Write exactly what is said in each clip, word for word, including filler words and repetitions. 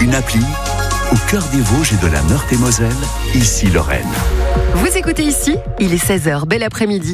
Une appli au cœur des Vosges et de la Meurthe-et-Moselle, ici Lorraine. Vous écoutez Ici, il est seize heures, bel après-midi.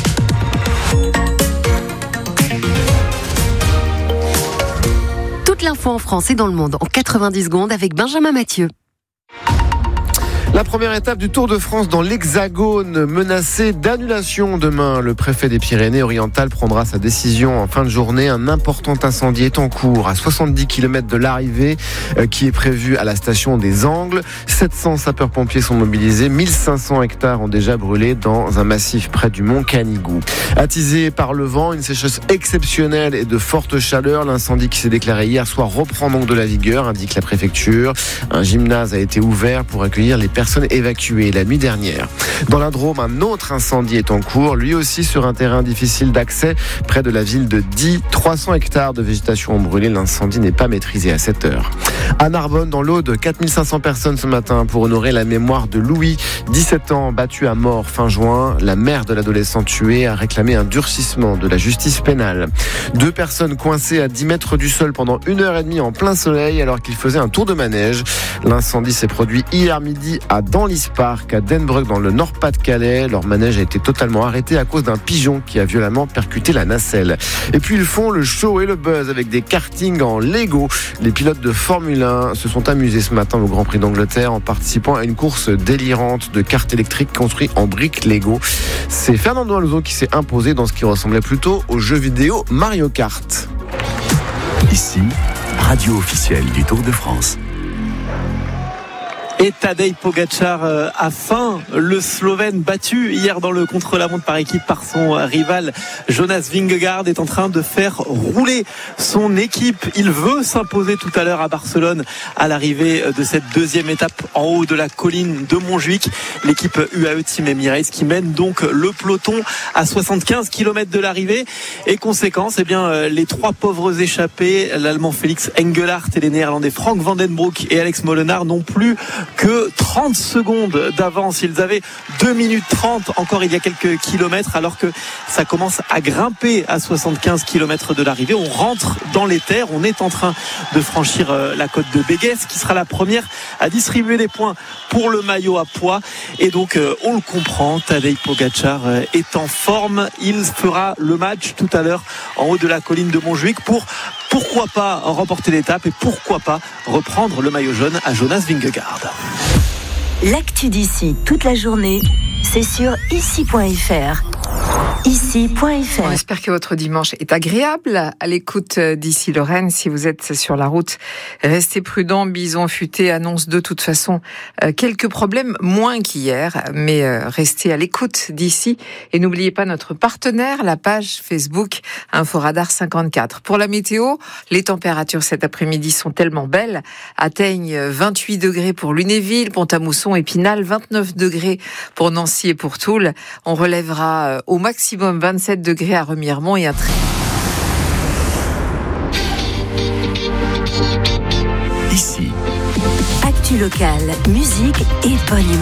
Toute l'info en France et dans le monde en quatre-vingt-dix secondes avec Benjamin Mathieu. La première étape du Tour de France dans l'Hexagone, menacée d'annulation demain. Le préfet des Pyrénées-Orientales prendra sa décision en fin de journée. Un important incendie est en cours à soixante-dix kilomètres de l'arrivée euh, qui est prévu à la station des Angles. sept cents sapeurs-pompiers sont mobilisés. mille cinq cents hectares ont déjà brûlé dans un massif près du mont Canigou. Attisé par le vent, une sécheresse exceptionnelle et de fortes chaleurs. L'incendie qui s'est déclaré hier soir reprend donc de la vigueur, indique la préfecture. Un gymnase a été ouvert pour accueillir les personnes Personnes évacuées la nuit dernière. Dans la Drôme, un autre incendie est en cours, lui aussi sur un terrain difficile d'accès, près de la ville de Die. trois cents hectares de végétation ont brûlé, l'incendie n'est pas maîtrisé à cette heure. À Narbonne, dans l'Aude, quatre mille cinq cents personnes ce matin pour honorer la mémoire de Louis, dix-sept ans, battu à mort fin juin. La mère de l'adolescent tué a réclamé un durcissement de la justice pénale. Deux personnes coincées à dix mètres du sol pendant une heure et demie en plein soleil alors qu'ils faisaient un tour de manège. L'incendie s'est produit hier midi à Danlis Park, à Denbroek, dans le Nord-Pas-de-Calais. Leur manège a été totalement arrêté à cause d'un pigeon qui a violemment percuté la nacelle. Et puis ils font le show et le buzz avec des kartings en Lego. Les pilotes de Formule un se sont amusés ce matin au Grand Prix d'Angleterre en participant à une course délirante de karts électriques construits en briques Lego. C'est Fernando Alonso qui s'est imposé dans ce qui ressemblait plutôt au jeu vidéo Mario Kart. Ici, radio officielle du Tour de France. Et Tadej Pogačar a faim, le Slovène battu hier dans le contre-la-montre par équipe par son rival Jonas Vingegaard est en train de faire rouler son équipe. Il veut s'imposer tout à l'heure à Barcelone à l'arrivée de cette deuxième étape en haut de la colline de Montjuïc. L'équipe U A E Team Emirates qui mène donc le peloton à soixante-quinze kilomètres de l'arrivée. Et conséquence, eh bien, les trois pauvres échappés, l'Allemand Félix Engelhardt et les Néerlandais Frank van den Broek et Alex Molenaar n'ont plus que trente secondes d'avance. Ils avaient deux minutes trente encore il y a quelques kilomètres alors que ça commence à grimper à soixante-quinze kilomètres de l'arrivée. On rentre dans les terres, on est en train de franchir la côte de Béguès qui sera la première à distribuer les points pour le maillot à pois. Et donc on le comprend, Tadej Pogačar est en forme. Il fera le match tout à l'heure en haut de la colline de Montjuïc pour pourquoi pas remporter l'étape et pourquoi pas reprendre le maillot jaune à Jonas Vingegaard. L'actu d'ici toute la journée, c'est sur ici point f r. ici point f r. On espère que votre dimanche est agréable à l'écoute d'Ici Lorraine. Si vous êtes sur la route, restez prudents. Bison Futé annonce de toute façon euh, quelques problèmes, moins qu'hier, mais euh, restez à l'écoute d'ici. Et n'oubliez pas notre partenaire, la page Facebook Inforadar cinquante-quatre. Pour la météo, les températures cet après-midi sont tellement belles, atteignent vingt-huit degrés pour Lunéville, Pont-à-Mousson, Épinal, vingt-neuf degrés pour Nancy et pour Toul. On relèvera au maximum vingt-sept degrés à Remiremont et un très... Ici. Actu locale, musique et bonne humeur.